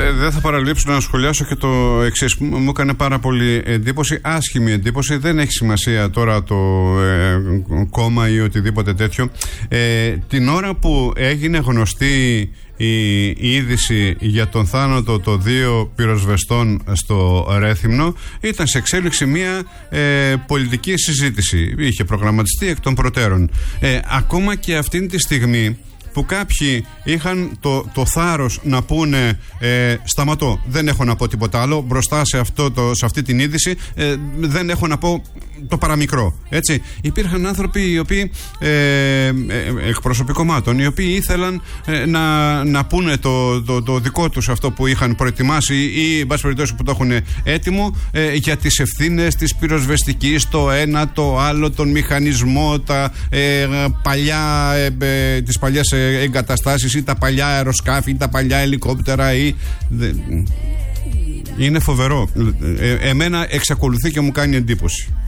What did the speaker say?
Δεν θα παραλείψω να σχολιάσω και το εξής. Μου έκανε πάρα πολύ εντύπωση, άσχημη εντύπωση. Δεν έχει σημασία τώρα το κόμμα ή οτιδήποτε τέτοιο. Την ώρα που έγινε γνωστή η είδηση για τον θάνατο των 2 πυροσβεστών στο Ρέθυμνο, ήταν σε εξέλιξη μια πολιτική συζήτηση. Είχε προγραμματιστεί εκ των προτέρων. Ακόμα και αυτήν τη στιγμή που κάποιοι είχαν το θάρρος να πούνε σταματώ, δεν έχω να πω τίποτα άλλο μπροστά σε αυτή την είδηση, δεν έχω να πω το παραμικρό, έτσι. Υπήρχαν άνθρωποι οι οποίοι εκπρόσωποι κομμάτων, οι οποίοι ήθελαν να πούνε το δικό τους αυτό που είχαν προετοιμάσει ή εν πάση περιπτώσει που το έχουν έτοιμο, για τις ευθύνες της πυροσβεστικής, το ένα, το άλλο, τον μηχανισμό, τις παλιές εγκαταστάσεις ή τα παλιά αεροσκάφη ή τα παλιά ελικόπτερα είναι φοβερό. Εμένα εξακολουθεί και μου κάνει εντύπωση.